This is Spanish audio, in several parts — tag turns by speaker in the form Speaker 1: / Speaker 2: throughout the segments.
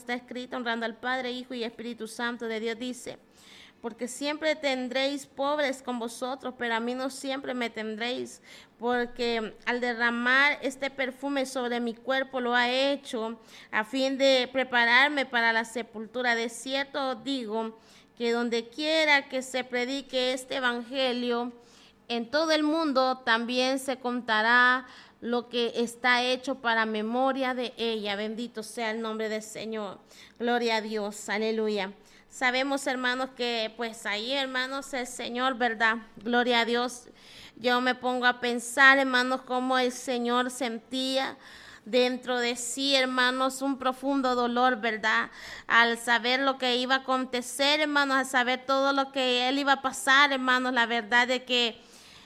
Speaker 1: está escrito, honrando al Padre, Hijo y Espíritu Santo de Dios, dice: porque siempre tendréis pobres con vosotros, pero a mí no siempre me tendréis, porque al derramar este perfume sobre mi cuerpo lo ha hecho a fin de prepararme para la sepultura. De cierto os digo que donde quiera que se predique este evangelio en todo el mundo, también se contará lo que está hecho para memoria de ella. Bendito sea el nombre del Señor. Gloria a Dios, aleluya. Sabemos, hermanos, que pues ahí, hermanos, el Señor, ¿verdad? Gloria a Dios. Yo me pongo a pensar, hermanos, cómo el Señor sentía dentro de sí, hermanos, un profundo dolor, ¿verdad? Al saber lo que iba a acontecer, hermanos, al saber todo lo que Él iba a pasar, hermanos, la verdad de que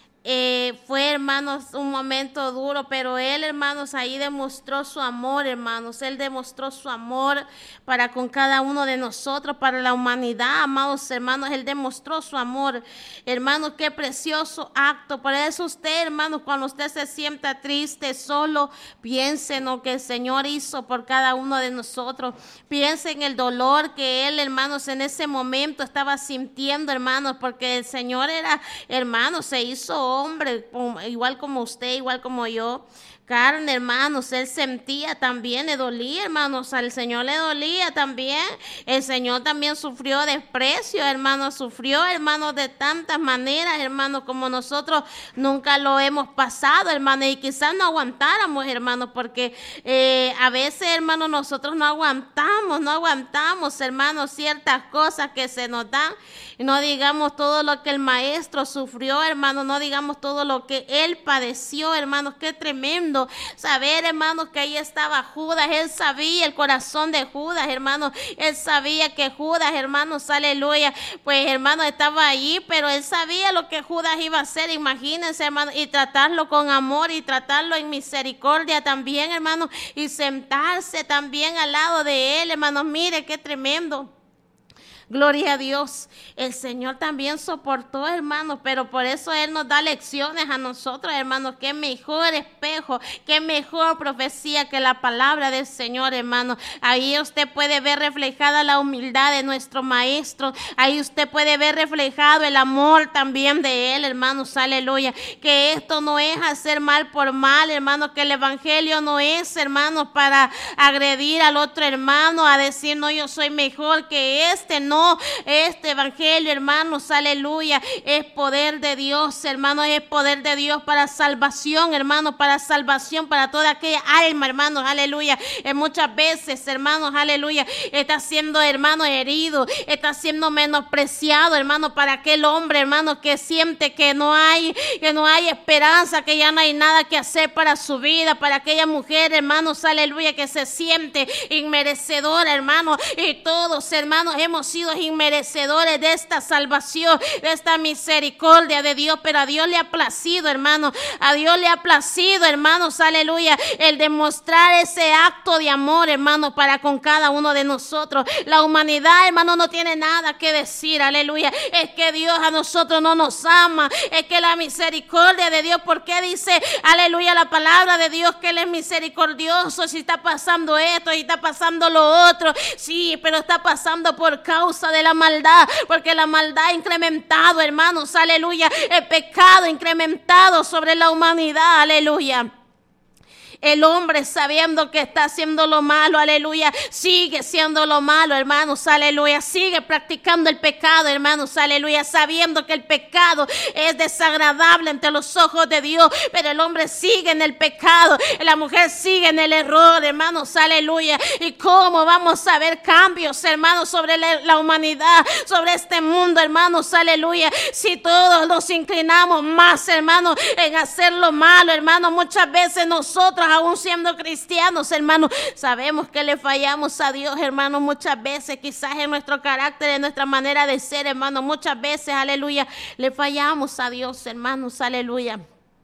Speaker 1: fue, hermanos, un momento duro, pero Él, hermanos, ahí demostró su amor, hermanos. Él demostró su amor para con cada uno de nosotros, para la humanidad, amados hermanos. Él demostró su amor, hermanos. Qué precioso acto. Por eso usted, hermanos, cuando usted se sienta triste, solo, piense en lo que el Señor hizo por cada uno de nosotros. Piense en el dolor que Él, hermanos, en ese momento estaba sintiendo, hermanos, porque el Señor era, hermanos, se hizo hombre, igual como usted, igual como yo, carne, hermanos. Él sentía también, le dolía, hermanos, al Señor le dolía también. El Señor también sufrió desprecio, hermanos, sufrió, hermanos, de tantas maneras, hermanos, como nosotros nunca lo hemos pasado, hermanos, y quizás no aguantáramos, hermanos, porque a veces, hermanos, nosotros no aguantamos, hermanos, ciertas cosas que se nos dan. Y no digamos todo lo que el maestro sufrió, hermanos, no digamos todo lo que él padeció, hermanos. Qué tremendo saber, hermanos, que ahí estaba Judas. Él sabía el corazón de Judas, hermanos. Él sabía que Judas, hermanos, aleluya, pues, hermanos, estaba allí, pero él sabía lo que Judas iba a hacer. Imagínense, hermanos, y tratarlo con amor y tratarlo en misericordia también, hermanos, y sentarse también al lado de él, hermanos. Mire qué tremendo. Gloria a Dios. El Señor también soportó, hermanos, pero por eso Él nos da lecciones a nosotros, hermanos. Qué mejor espejo, qué mejor profecía que la palabra del Señor, hermanos. Ahí usted puede ver reflejada la humildad de nuestro Maestro. Ahí usted puede ver reflejado el amor también de Él, hermanos. Aleluya. Que esto no es hacer mal por mal, hermanos. Que el Evangelio no es, hermanos, para agredir al otro hermano, a decir, no, yo soy mejor que este. No, este evangelio, hermanos, aleluya, es poder de Dios, hermanos, es poder de Dios para salvación, hermanos, para salvación para toda aquella alma, hermanos, aleluya. Muchas veces, hermanos, aleluya, está siendo, hermano, herido, está siendo menospreciado, hermano, para aquel hombre, hermano, que siente que no hay esperanza, que ya no hay nada que hacer para su vida, para aquella mujer, hermanos, aleluya, que se siente inmerecedora, hermano, y todos, hermanos, hemos sido inmerecedores de esta salvación, de esta misericordia de Dios, pero a Dios le ha placido, hermanos, a Dios le ha placido, hermanos, aleluya, el demostrar ese acto de amor, hermanos, para con cada uno de nosotros. La humanidad, hermanos, no tiene nada que decir, aleluya, es que Dios a nosotros no nos ama, es que la misericordia de Dios, porque dice, aleluya, la palabra de Dios que Él es misericordioso. Si está pasando esto, si está pasando lo otro, sí, pero está pasando por causa de la maldad, porque la maldad ha incrementado, hermanos, aleluya, el pecado incrementado sobre la humanidad, aleluya. El hombre, sabiendo que está haciendo lo malo, aleluya, sigue siendo lo malo, hermanos, aleluya, sigue practicando el pecado, hermanos, aleluya, sabiendo que el pecado es desagradable ante los ojos de Dios, pero el hombre sigue en el pecado, la mujer sigue en el error, hermanos, aleluya. ¿Y cómo vamos a ver cambios, hermanos, sobre la humanidad, sobre este mundo, hermanos, aleluya, si todos nos inclinamos más, hermanos, en hacer lo malo, hermanos? Muchas veces nosotros, aún siendo cristianos, hermanos, sabemos que le fallamos a Dios, hermanos, muchas veces, quizás en nuestro carácter, en nuestra manera de ser, hermanos, muchas veces, aleluya, le fallamos a Dios, hermanos, aleluya,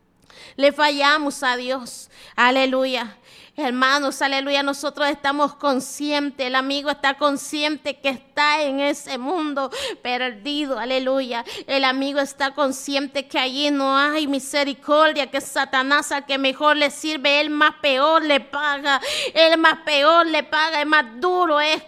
Speaker 1: le fallamos a Dios, aleluya. Hermanos, aleluya, nosotros estamos conscientes, el amigo está consciente que está en ese mundo perdido, aleluya. El amigo está consciente que allí no hay misericordia, que Satanás al que mejor le sirve, él más peor le paga, el más duro es